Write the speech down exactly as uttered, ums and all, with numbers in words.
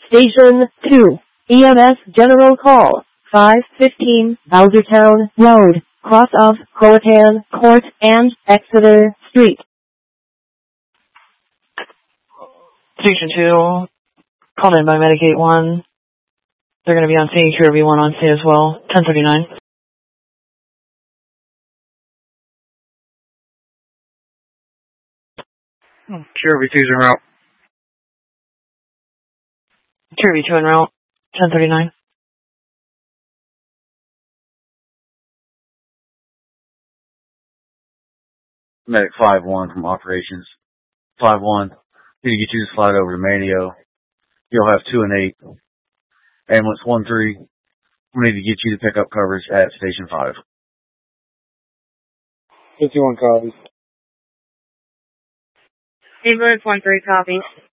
Station two, E M S General Call, five fifteen, Bowsertown Road, cross of Croatan Court and Exeter Street. Station two, called in by Medicate one. They're going to be on scene. Q R V one on scene as well. ten thirty-nine. Q R V two's en route. Q R V two en route. ten thirty-nine. Medic five one from operations. five one, need to get you to slide over to Manio. You'll have two and eight. Ambulance one three, we need to get you to pick up coverage at Station five. fifty-one copies. Ambulance one three, copy.